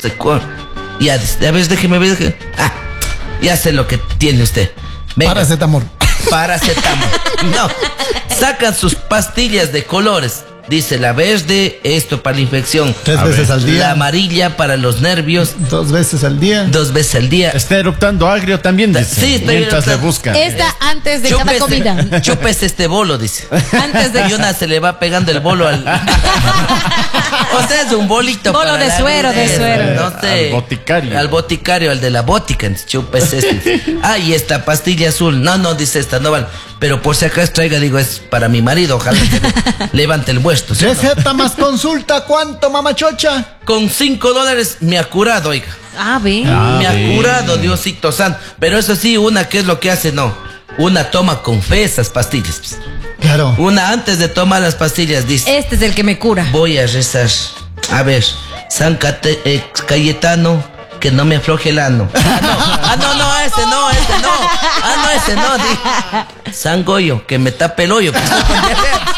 Ya, dice, a ver, déjeme ver. Ya sé lo que tiene usted. Venga. Paracetamol. No, sacan sus pastillas de colores. Dice la verde, esto para la infección. 3 veces al día. La amarilla para los nervios. 2 veces al día. 2 veces al día. Está eruptando agrio también, dice. Sí, estoy mientras le eruptando. buscan. Esta antes de cada comida. Chúpese este bolo, dice. Antes de Y una se le va pegando el bolo al... O sea, es un bolito Bolo para de la suero, de vida. suero. No sé. Al boticario. Al boticario, al de la botica. Chúpese este. Y esta pastilla azul. No, dice esta, no vale. Pero por si acaso traiga, digo, es para mi marido. Ojalá que levante el vuestro. ¿sí? Receta más consulta, ¿cuánto, mamachocha? Con $5 me ha curado, oiga. Ve. Me ha curado, Diosito santo. Pero eso sí, una, ¿qué es lo que hace? No. Una toma con fe esas pastillas. Pues. Claro. Una antes de tomar las pastillas dice: Este es el que me cura. voy a rezar. A ver, San Cayetano, que no me afloje el ano. Ese no. Ese no. San Goyo, que me tape el hoyo.